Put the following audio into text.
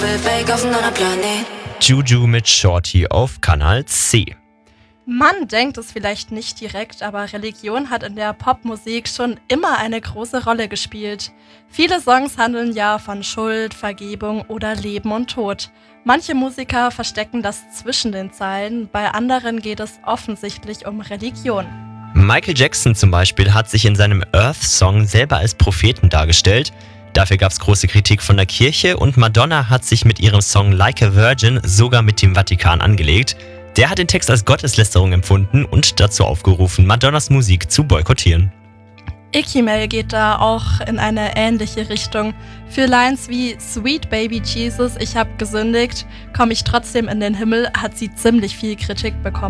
Juju mit Shorty auf Kanal C. Man denkt es vielleicht nicht direkt, aber Religion hat in der Popmusik schon immer eine große Rolle gespielt. Viele Songs handeln ja von Schuld, Vergebung oder Leben und Tod. Manche Musiker verstecken das zwischen den Zeilen, bei anderen geht es offensichtlich um Religion. Michael Jackson zum Beispiel hat sich in seinem Earth-Song selber als Propheten dargestellt. Dafür gab es große Kritik von der Kirche und Madonna hat sich mit ihrem Song Like a Virgin sogar mit dem Vatikan angelegt. Der hat den Text als Gotteslästerung empfunden und dazu aufgerufen, Madonnas Musik zu boykottieren. Ikimel geht da auch in eine ähnliche Richtung. Für Lines wie Sweet Baby Jesus, ich hab gesündigt, komme ich trotzdem in den Himmel, hat sie ziemlich viel Kritik bekommen.